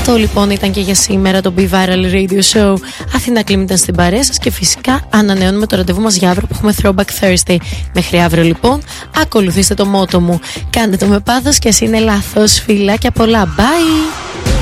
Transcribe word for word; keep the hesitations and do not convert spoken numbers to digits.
Αυτό λοιπόν ήταν και για σήμερα το Be Viral Radio Show. Αθήνα Κλίμ ήταν στην παρέα σας και φυσικά ανανεώνουμε το ραντεβού μας για αύριο που έχουμε Throwback Thursday. Μέχρι αύριο λοιπόν, ακολουθήστε το μότο μου. Κάντε το με πάθος και ας είναι λάθος. Φιλάκια πολλά. Bye!